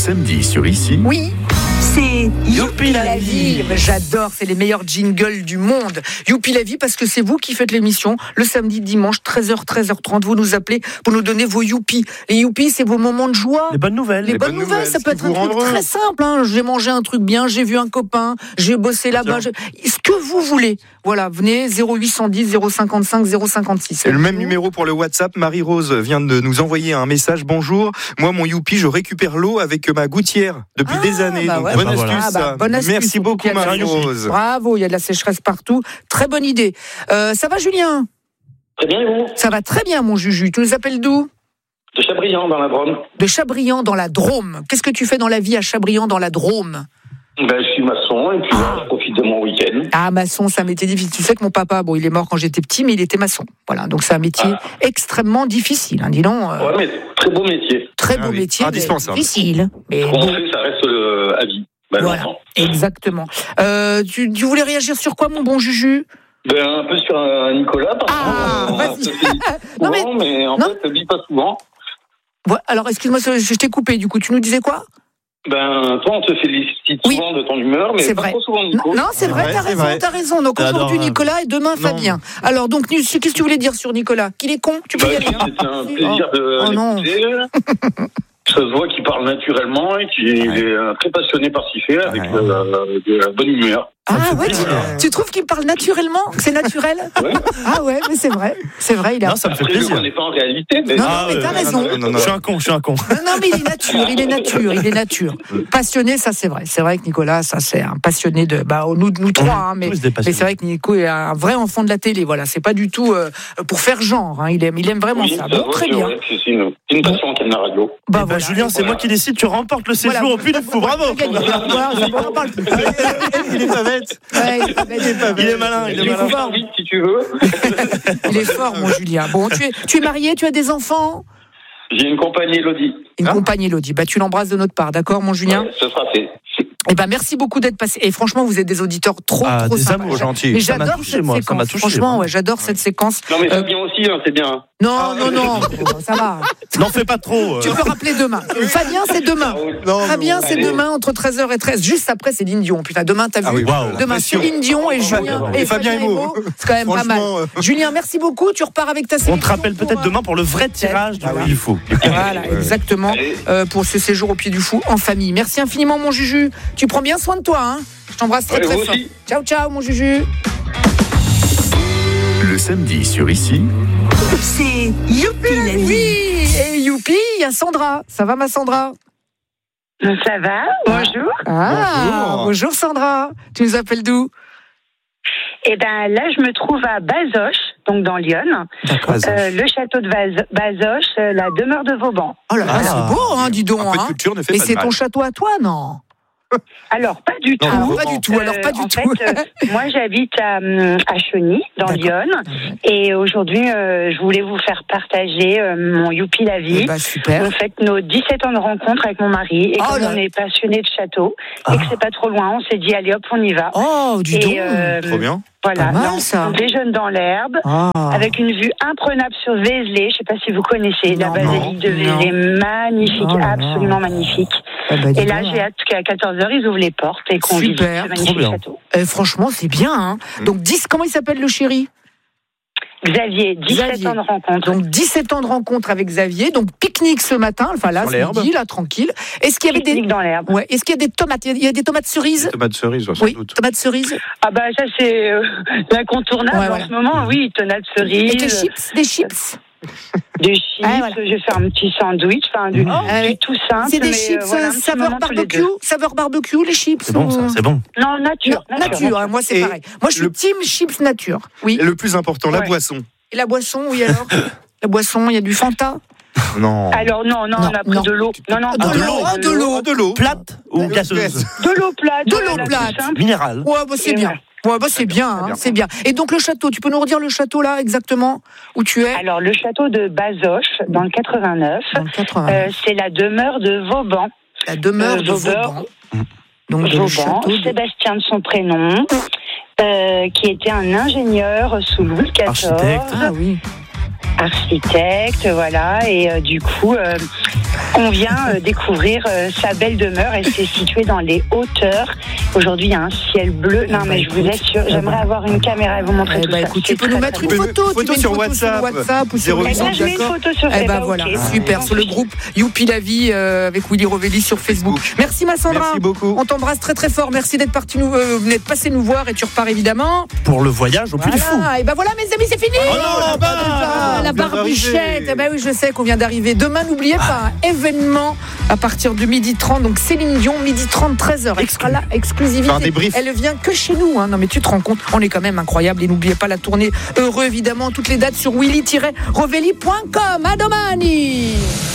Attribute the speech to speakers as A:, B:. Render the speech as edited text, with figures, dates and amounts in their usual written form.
A: samedi sur Ici.
B: Oui, c'est Youpi la vie. J'adore, c'est les meilleurs jingles du monde. Youpi la vie parce que c'est vous qui faites l'émission le samedi, dimanche, 13h, 13h30. Vous nous appelez pour nous donner vos youpi. Les youpi, c'est vos moments de joie.
C: Les bonnes nouvelles.
B: Les bonnes nouvelles, ça peut être un truc très simple. J'ai mangé un truc bien, j'ai vu un copain, j'ai bossé là-bas. Ce que vous voulez. Voilà, venez 0810 055 056.
D: Et le même numéro pour le WhatsApp. Marie-Rose vient de nous envoyer un message. Bonjour, moi mon youpi, je récupère l'eau avec ma gouttière depuis des années.
B: Bah
D: Donc,
B: ouais.
D: bonne astuce.
B: Bonne astuce.
D: Merci beaucoup Marie-Rose.
B: Bravo, il y a de la sécheresse partout. Très bonne idée. Ça va Julien ?
E: Très bien, et vous ?
B: Ça va très bien mon Juju. Tu nous appelles d'où ?
E: De Chabriand, dans la Drôme.
B: De Chabriand dans la Drôme. Qu'est-ce que tu fais dans la vie à Chabriand dans la Drôme ?
E: Je suis maçon et puis je profite de mon week-end.
B: Ah, maçon, c'est un métier difficile. Tu sais que mon papa, il est mort quand j'étais petit, mais il était maçon. Voilà, donc c'est un métier extrêmement difficile. Dis donc.
E: Ouais, mais très beau métier.
B: Très beau métier,
D: indispensable.
B: Difficile. Mais
E: On fait, ça reste à vie.
B: Voilà, exactement. Tu voulais réagir sur quoi, mon bon Juju ?
E: Un peu sur Nicolas.
B: Vas-y.
E: Mais en fait, je ne vis pas souvent.
B: Voilà, alors, excuse-moi, je t'ai coupé, du coup. Tu nous disais quoi ?
E: Toi, on te félicite souvent de ton humeur, mais
B: c'est
E: pas
B: vrai.
E: trop souvent, Nico.
B: Non, c'est vrai, t'as raison. Donc aujourd'hui, Nicolas et demain, Fabien. Alors, donc, qu'est-ce que tu voulais dire sur Nicolas ? Qu'il est con ? Tu peux y aller.
E: C'était un plaisir de l'écouter. Ça se voit qu'il parle naturellement et qu'il est très passionné par ce qu'il fait, avec de la bonne humeur.
B: Ah ouais, tu trouves qu'il parle naturellement ? C'est naturel ?
E: Ouais.
B: Ah ouais, mais c'est vrai, il a...
C: Non, ça me fait
E: Après, je
C: plaisir.
E: ne connais pas en réalité, mais...
B: Non, mais t'as raison.
C: Je suis un con.
B: Non, mais il est nature. Passionné, ça c'est vrai. C'est vrai que Nicolas, ça c'est un passionné de... nous trois, mais c'est vrai que Nico est un vrai enfant de la télé, voilà. C'est pas du tout pour faire genre, il aime vraiment ça. Bon, très bien.
E: C'est une passion qu'elle a la radio.
C: Julien, c'est moi qui décide, tu remportes le séjour au Puy du Fou, bravo.
D: Il est pas bête.
C: Il est malin.
E: Fort vite si tu veux.
B: Il est fort, mon Julien. Bon, tu es marié, tu as des enfants ?
E: J'ai une compagne Elodie.
B: Une compagne Elodie. Tu l'embrasses de notre part, d'accord, mon Julien ?
E: Ce sera fait.
B: Merci beaucoup d'être passé. Et franchement, vous êtes des auditeurs trop
C: des
B: sympas.
C: amours gentils.
B: Mais
C: Ça m'a
B: j'adore
C: touché,
B: cette
C: moi.
B: séquence.
C: Ça m'a touché,
B: franchement,
C: moi.
B: j'adore cette séquence.
E: Non, mais Fabien aussi, c'est bien.
B: Non, ça va.
C: N'en fais pas trop.
B: Tu peux rappeler demain. Fabien, c'est demain. Fabien, c'est demain entre 13h et 13h. Juste après, c'est Céline Dion. Putain, demain, t'as vu demain, Céline Dion et Julien et Fabien Emo. C'est quand même pas mal. Julien, merci beaucoup. Tu repars avec ta sélection.
C: On te rappelle peut-être demain pour le vrai tirage du Puy du Fou.
B: Voilà, exactement. Pour ce séjour au Puy du Fou en famille. Merci infiniment, mon Juju. Tu prends bien soin de toi, hein. Je t'embrasse très très fort. Ciao, ciao, mon Juju.
A: Le samedi sur Ici.
B: C'est Youpi la vie. Oui, et Youpi, il y a Sandra. Ça va, ma Sandra ?
F: Ça va, bonjour.
B: Bonjour Sandra. Tu nous appelles d'où ?
F: Là, je me trouve à Bazoches, donc dans l'Yonne. Le château de Bazoches, la demeure de Vauban.
B: Oh là là, c'est beau, dis donc.
D: Un peu de culture ne fait
B: Et
D: pas de
B: c'est
D: mal.
B: ton château à toi, non ?
F: Alors, pas du tout.
B: Pas du tout.
F: Moi, j'habite à Chauny, dans l'Yonne. Et aujourd'hui, je voulais vous faire partager mon Youpi la vie.
B: Super.
F: On fête nos 17 ans de rencontre avec mon mari. Et comme on est passionné de château, et que c'est pas trop loin, on s'est dit, allez hop, on y va.
B: Oh, dis donc.
D: Trop bien.
F: Voilà,
B: ça.
F: on déjeune dans l'herbe, avec une vue imprenable sur Vézelay. Je ne sais pas si vous connaissez la basilique de Vézelay, magnifique, absolument magnifique. Et là, j'ai hâte qu'à 14h, ils ouvrent les portes et qu'on visite ce magnifique château.
B: Franchement, c'est bien. Hein. Donc, comment il s'appelle le chéri ?
F: Xavier, 17 ans de rencontre.
B: Donc 17 ans de rencontre avec Xavier. Donc pique-nique ce matin, ce midi, là, tranquille. Est-ce qu'il y avait
F: pique-nique dans l'herbe.
B: Ouais. Est-ce qu'il y a des tomates ? Il y a des tomates cerises ?
D: Des tomates cerises, sans doute.
B: Tomates cerises.
F: Ça c'est l'incontournable en ce moment. Oui, tomates cerises.
B: Et des chips.
F: Des chips, je vais faire un petit sandwich, du tout simple.
B: C'est des chips saveur barbecue, les chips.
C: C'est bon, ça, c'est bon.
F: Non, nature.
B: Moi c'est pareil. Moi je suis team chips nature. Oui.
D: Et le plus important, la boisson.
B: Et la boisson, oui alors. La boisson, il y a du Fanta.
D: Non.
F: Alors non, on a pris de l'eau.
B: De l'eau.
C: Plate ou gazeuse ?
F: De l'eau plate.
B: De l'eau plate.
C: Minérale.
B: Ouais, c'est bien. C'est bien, c'est bien. Et donc le château, tu peux nous redire le château là exactement où tu es ?
F: Alors le château de Bazoches dans le 89. C'est la demeure de Vauban.
B: La demeure de Vauban. Donc
F: Vauban, Sébastien de son prénom, qui était un ingénieur sous Louis XIV.
C: Architecte.
B: Ah oui.
F: architecte, voilà, et du coup, on vient découvrir sa belle demeure. Elle s'est située dans les hauteurs. Aujourd'hui, il y a un ciel bleu. Non, mais je vous assure, j'aimerais avoir une caméra et vous montrer tout ça.
B: Écoute, tu peux nous mettre une photo
D: sur WhatsApp
B: ou sur
F: je mets une photo sur Facebook.
B: Voilà, super, sur le groupe Youpi la vie avec Willy Rovelli sur Facebook. Merci ma Sandra.
D: Merci beaucoup.
B: On t'embrasse très très fort. Merci d'être passé nous voir et tu repars évidemment
C: pour le voyage au Puy du Fou.
B: Et voilà mes amis, c'est fini.
C: Oh non,
B: la barbichette. Oui, je sais qu'on vient d'arriver. Demain, n'oubliez pas, événement à partir de 12h30. Donc Céline Dion, 12h30, 13h. Elle sera là, exclusivité. Elle vient que chez nous. Non mais tu te rends compte, on est quand même incroyable. Et n'oubliez pas la tournée Heureux évidemment. Toutes les dates sur willy-rovelli.com. À domani.